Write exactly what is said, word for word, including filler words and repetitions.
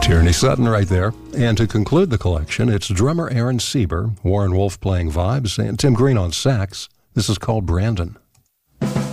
Tierney Sutton right there. And to conclude the collection, it's drummer Aaron Sieber, Warren Wolf playing vibes, and Tim Green on sax. This is called Brandon.